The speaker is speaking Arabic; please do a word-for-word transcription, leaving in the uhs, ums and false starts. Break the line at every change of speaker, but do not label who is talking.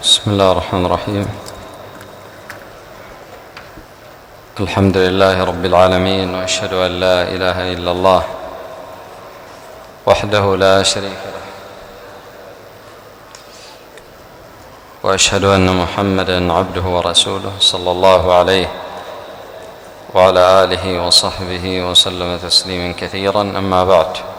بسم الله الرحمن الرحيم. الحمد لله رب العالمين، وأشهد أن لا إله إلا الله وحده لا شريك له، وأشهد أن محمدًا عبده ورسوله صلى الله عليه وعلى آله وصحبه وسلم تسليما كثيرا. أما بعد،